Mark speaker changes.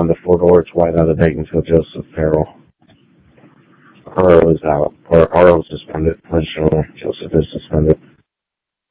Speaker 1: on the Fort Ord wide out of date until Joseph Farrell. Or was out. Or was suspended.